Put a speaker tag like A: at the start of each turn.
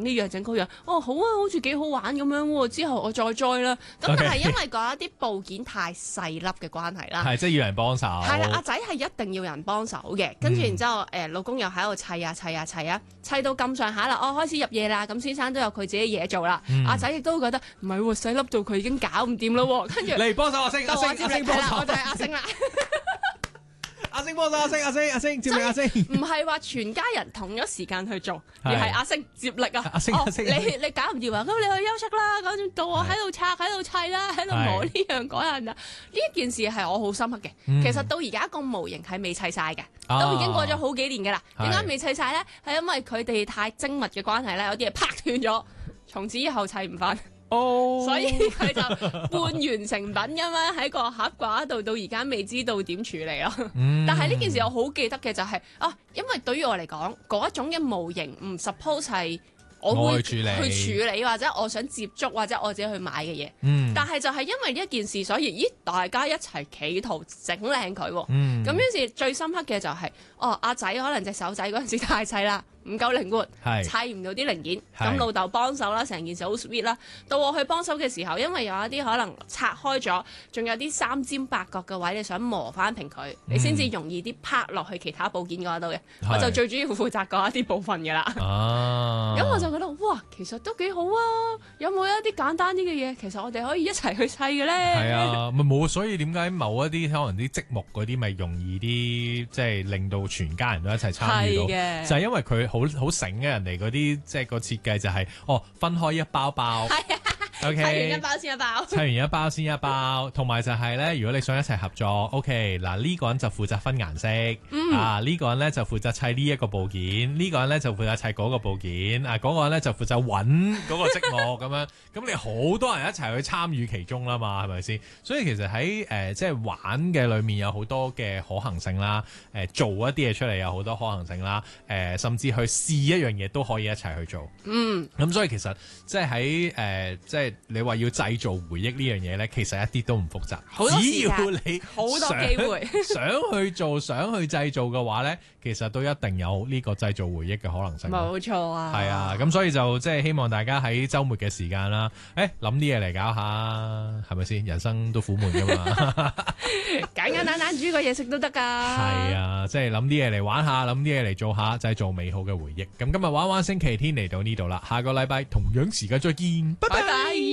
A: 呢樣整嗰樣，哦好啊，好似幾好玩咁樣喎，之後我再 join 啦。咁但係因為嗰一啲部件太細粒嘅關係啦，
B: 係即係要人幫手。
A: 係啦，阿仔係一定要人幫手嘅，跟住然之後老公又喺度砌啊砌啊砌啊，砌到咁上下啦，開始入夜啦，咁先生都有佢自己嘢做啦，阿仔亦都覺得唔係喎，細粒到佢已經搞唔掂咯喎，跟住
B: 嚟幫手阿星，阿星幫手，
A: 我就係阿星啦。
B: 阿星幫手，阿星接力阿星，
A: 唔係話全家人同一時間去做，而係阿星接力啊！
B: 阿星
A: 你搞唔掂啊？咁你去休息啦，咁到我喺度拆喺度砌啦，喺度磨呢樣嗰樣啊！呢一件事係我好深刻嘅。其實到而家個模型係未砌晒嘅，都已經過咗好幾年㗎啦。點解未砌晒咧？係因為佢哋太精密嘅關係咧，有啲嘢拍斷咗，從此以後砌唔翻。所以佢就半完成品咁樣喺個盒掛度，到而家未知道點處理咯。但係呢件事我好記得嘅就係因為對於我嚟講，嗰一種嘅模型唔 suppose 係我會去處理或者我想接觸或者我自己去買嘅嘢。但係就係因為呢一件事，所以大家一齊企圖整靚佢。咁於是最深刻嘅就係阿仔可能隻手仔嗰陣時太細啦，唔夠靈活，砌唔到啲零件，咁老豆幫手啦，成件事好 sweet 啦。到我去幫手嘅時候，因為有一啲可能拆開咗，仲有啲三尖八角嘅位，你想磨翻平佢，你先至容易啲拍落去其他部件嗰度嘅。我就最主要負責嗰一啲部分嘅啦。咁我就覺得哇，其實都幾好啊！有冇一啲簡單啲嘅嘢，其實我哋可以一齊去砌嘅咧？
B: 係啊，咪冇，所以點解某一啲可能啲積木嗰啲咪容易啲，即係令到全家人都一齊參與到，就係因為佢好醒嘅，人哋嗰啲即係個設計就係分開一包包。OK， 砌完一包先一包，砌完一包先一包，同埋就係咧，如果你想一齊合作 ，OK， 嗱呢個人就負責分顏色，呢個人咧就負責砌呢一個部件，呢個人咧就負責砌嗰個部件，嗰個人咧就負責揾嗰個積木咁樣，咁你好多人一齊去參與其中啦嘛，係咪先？所以其實喺即係玩嘅裏面有好多嘅可行性啦，做一啲嘢出嚟有好多可行性啦，甚至去試一樣嘢都可以一齊去做。咁所以其實即係喺即係你話要製造回憶呢樣嘢咧，其實一啲都唔複雜，只要你
A: 好多機會
B: 想去做、想去製造嘅話咧，其實都一定有呢個製造回憶嘅可能性。
A: 冇錯啊，係
B: 啊，咁所以就即係希望大家喺週末嘅時間啦，諗啲嘢嚟搞下，係咪先？人生都苦悶噶嘛，
A: 簡簡單單煮個嘢食都得㗎。
B: 係啊，即係諗啲嘢嚟玩下，諗啲嘢嚟做下，製造美好嘅回憶。咁今日玩玩星期天嚟到呢度啦，下個禮拜同樣時間再見，拜拜。